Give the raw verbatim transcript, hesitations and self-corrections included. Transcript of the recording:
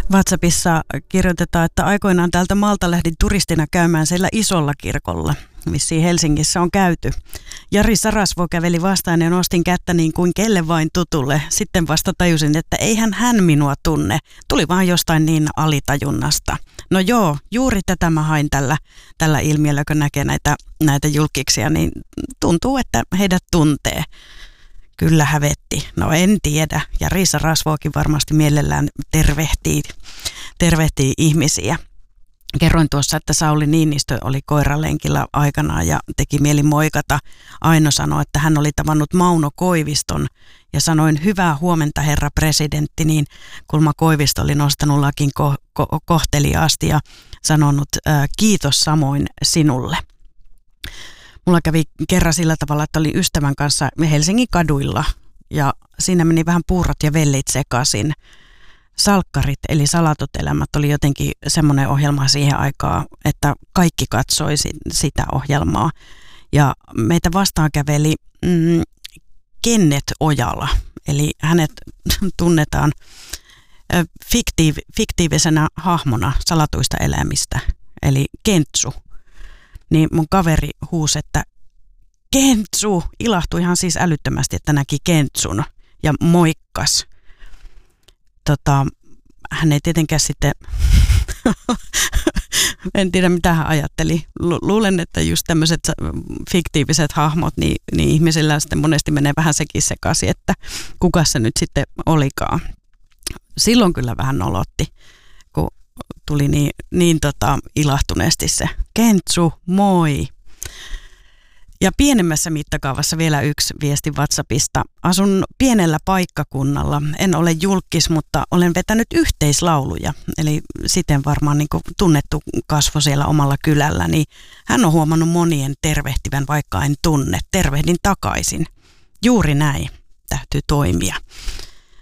WhatsAppissa kirjoitetaan, että aikoinaan täältä maalta lähdin turistina käymään siellä isolla kirkolla, missä Helsingissä on käyty. Jari Sarasvuo käveli vastaan ja nostin kättä niin kuin kelle vain tutulle. Sitten vasta tajusin, että eihän hän minua tunne. Tuli vaan jostain niin alitajunnasta. No joo, juuri tätä mä hain tällä, tällä ilmiöllä, kun näkee näitä, näitä julkiksia, niin tuntuu, että heidät tuntee. Kyllä hävetti. No en tiedä. Ja Jari Sarasvuokin varmasti mielellään tervehtii, tervehtii ihmisiä. Kerroin tuossa, että Sauli Niinistö oli koiralenkillä aikanaan ja teki mieli moikata. Aino sanoi, että hän oli tavannut Mauno Koiviston ja sanoin hyvää huomenta herra presidentti, niin Kulma Koivisto oli nostanut lakin ko- ko- kohteliaasti ja sanonut ää, kiitos samoin sinulle. Mulla kävi kerran sillä tavalla, että oli ystävän kanssa Helsingin kaduilla ja siinä meni vähän puurot ja vellit sekaisin. Salkkarit eli Salatut elämät oli jotenkin semmoinen ohjelma siihen aikaan, että kaikki katsoi sitä ohjelmaa. Ja meitä vastaan käveli mm, Kenneth Ojala, eli hänet tunnetaan fiktiiv- fiktiivisenä hahmona salatuista elämistä, eli Kentsu. Niin mun kaveri huusi, että Kentsu, ilahtui ihan siis älyttömästi, että näki Kentsun ja moikkas. Tota, hän ei tietenkään sitten, en tiedä mitä hän ajatteli. Lu- luulen, että just tämmöiset fiktiiviset hahmot, niin, niin ihmisillä sitten monesti menee vähän sekin sekaisin, että kuka se nyt sitten olikaan. Silloin kyllä vähän nolotti, kun tuli niin, niin tota ilahtuneesti se Kentsu, moi! Ja pienemmässä mittakaavassa vielä yksi viesti WhatsAppista. Asun pienellä paikkakunnalla. En ole julkis, mutta olen vetänyt yhteislauluja. Eli siten varmaan niin kuin tunnettu kasvo siellä omalla kylällä. Niin hän on huomannut monien tervehtivän, vaikka en tunne. Tervehdin takaisin. Juuri näin täytyy toimia.